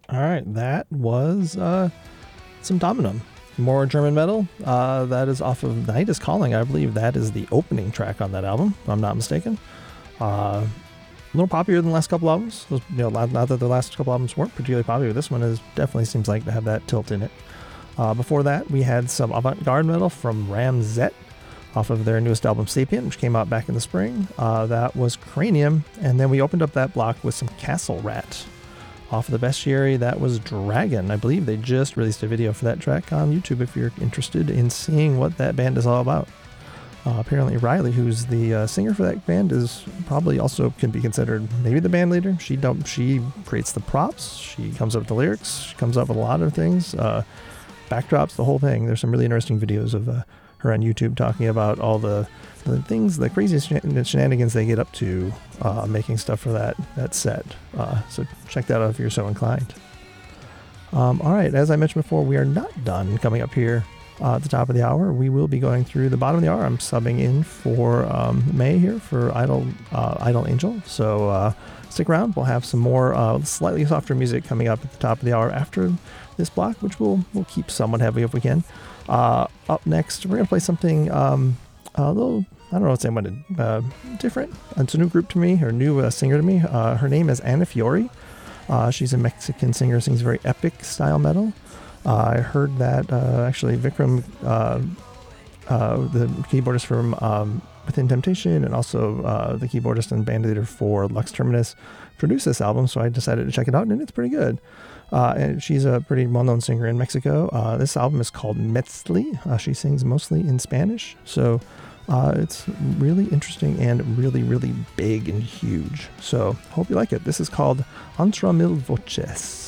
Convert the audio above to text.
All right, that was some Dominum. More German metal. That is off of Night is Calling. I believe that is the opening track on that album, if I'm not mistaken. A little poppier than the last couple albums. Not that the last couple albums weren't particularly popular. This one definitely seems like to have that tilt in it. Before that, we had some avant-garde metal from Ramzet off of their newest album, Sapient, which came out back in the spring. That was Cranium. And then we opened up that block with some Castle Rat. Off of the Bestiary, that was Dragon. I believe they just released a video for that track on YouTube if you're interested in seeing what that band is all about. Apparently Riley, who's the singer for that band, is probably also can be considered maybe the band leader. She creates the props, she comes up with the lyrics, she comes up with a lot of things, backdrops, the whole thing. There's some really interesting videos of her on YouTube talking about all the things, the crazy shenanigans they get up to making stuff for that set. So check that out if you're so inclined. All right, as I mentioned before, we are not done. Coming up here at the top of the hour, we will be going through the bottom of the hour. I'm subbing in for May here for Idle Angel. So stick around. We'll have some more slightly softer music coming up at the top of the hour after this block, which we'll keep somewhat heavy if we can. Up next, we're going to play something a little, I don't know what's saying, different. It's a new group to me, or new singer to me. Her name is Ana Fiore. She's a Mexican singer, sings very epic style metal. I heard that actually Vikram, the keyboardist from Within Temptation, and also the keyboardist and band leader for Lux Terminus, produced this album, so I decided to check it out, and it's pretty good. And she's a pretty well-known singer in Mexico. This album is called Metzli. She sings mostly in Spanish, so it's really interesting and really, really big and huge. So hope you like it. This is called Entre Mil Voces.